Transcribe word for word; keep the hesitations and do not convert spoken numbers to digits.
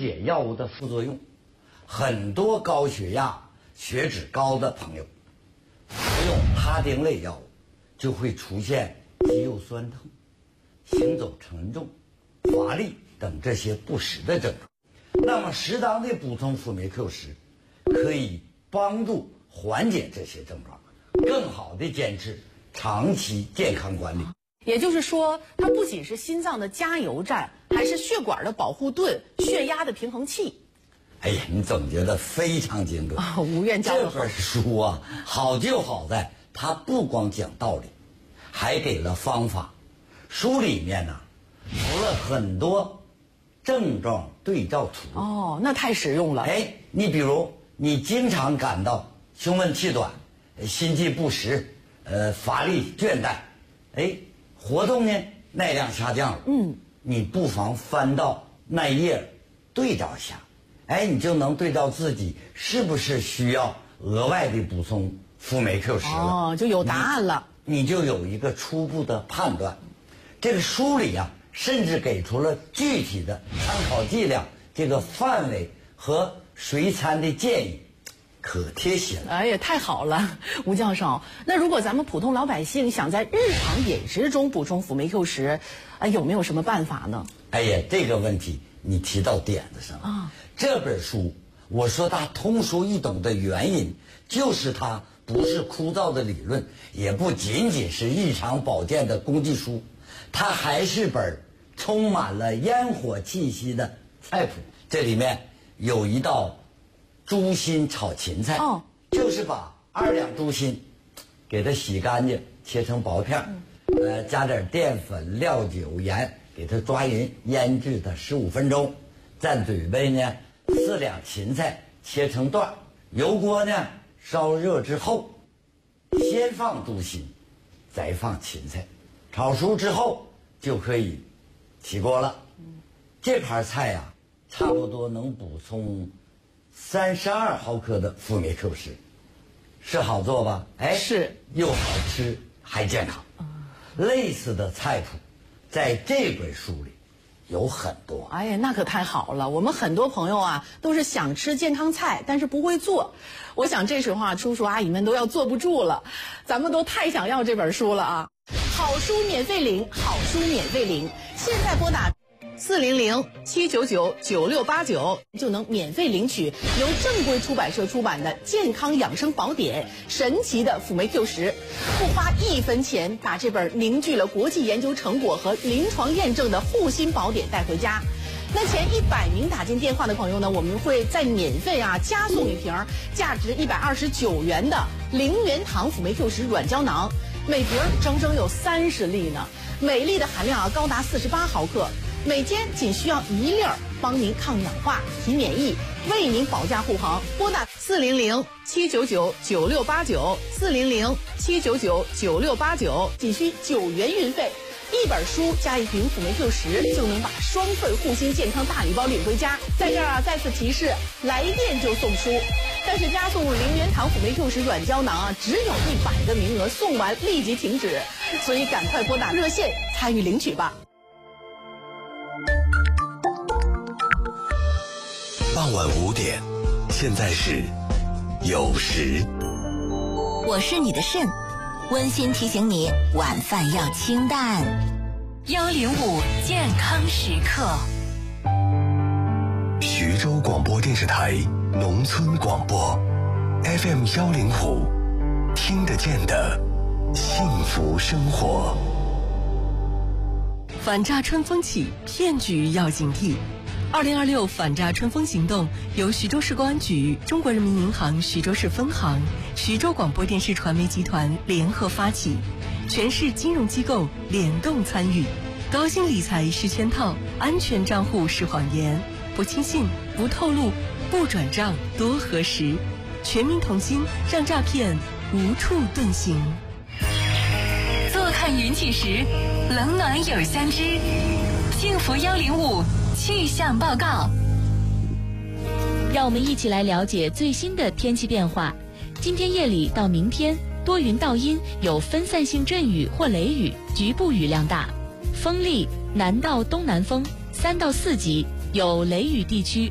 解药物的副作用。很多高血压、血脂高的朋友服用他汀类药物，就会出现肌肉酸痛、行走沉重、乏力等这些不适的症状。那么适当的补充辅酶 Q 十，可以帮助缓解这些症状，更好的坚持长期健康管理。 也就是说，它不仅是心脏的加油站，还是血管的保护盾、血压的平衡器。 哎呀，你总结的非常精准啊！无怨教的好。 这本书啊，好就好在它不光讲道理，还给了方法。书里面呢，涂了很多症状对照图。 哦，那太实用了。 哎，你比如你经常感到胸闷气短、心悸不时、呃乏力倦怠，哎，活动呢耐量下降了。嗯，你不妨翻到那页对照一下。哎，你就能对照自己是不是需要额外的补充辅酶 Q 十了。 哦，就有答案了。 你, 你就有一个初步的判断。这个书里啊，甚至给出了具体的参考剂量、这个范围和随餐的建议，可贴心了。 哎呀，太好了，吴教授。那如果咱们普通老百姓想在日常饮食中补充辅酶 Q 十，啊，有没有什么办法呢？ 哎呀，这个问题你提到点子上了啊。这本书我说它通俗易懂的原因，就是它不是枯燥的理论，也不仅仅是日常保健的工具书，它还是本充满了烟火气息的菜谱。这里面有一道猪心炒芹菜，哦，就是把二两猪心给它洗干净，切成薄片，嗯、呃，加点淀粉、料酒、盐，给它抓匀，腌制它十五分钟。再准备呢四两芹菜切成段，油锅呢烧热之后，先放猪心，再放芹菜，炒熟之后就可以起锅了。这盘菜呀、啊，差不多能补充三十二毫克的辅酶 Q 十，是好做吧？哎， 是， 又好吃还健康。类似的菜谱在这本书里有很多。 哎呀，那可太好了！我们很多朋友啊，都是想吃健康菜，但是不会做。我想这时候啊，叔叔阿姨们都要坐不住了，咱们都太想要这本书了啊！好书免费领，好书免费领，现在拨打四零零七九九九六八九就能免费领取由正规出版社出版的健康养生宝典《神奇的辅酶 Q 十》，不花一分钱，把这本凝聚了国际研究成果和临床验证的护心宝典带回家。那前一百名打进电话的朋友呢，我们会再免费啊加送一瓶价值一百二十九元的零元堂辅酶 Q 十软胶囊，每瓶整整有三十粒呢，每粒的含量啊高达四十八毫克。每天仅需要一粒儿，帮您抗氧化、提免疫，为您保驾护航。拨打四零零七九九九六八九，四零零七九九九六八九，仅需九元运费。一本书加一瓶辅酶 Q 十，就能把双份护心健康大礼包领回家。在这儿啊，再次提示，来电就送书，但是加送零元堂辅酶 Q 十软胶囊啊，只有一百个名额，送完立即停止，所以赶快拨打热线参与领取吧。 傍晚五点，现在是酉时。 我是你的肾，温馨提醒你晚饭要清淡。幺零五健康时刻。 徐州广播电视台农村广播 F M 幺零五，听得见的幸福生活。 反诈春风起，骗局要警惕。二零二六反诈春风行动由徐州市公安局、中国人民银行徐州市分行、徐州广播电视传媒集团联合发起，全市金融机构联动参与。高薪理财是圈套，安全账户是谎言，不轻信，不透露，不转账，多核实。全民同心，让诈骗无处遁形。 坐看云起时，冷暖有相知。幸福幺零五气象报告，让我们一起来了解最新的天气变化。今天夜里到明天，多云到阴，有分散性阵雨或雷雨，局部雨量大，风力南到东南风三到四级，有雷雨地区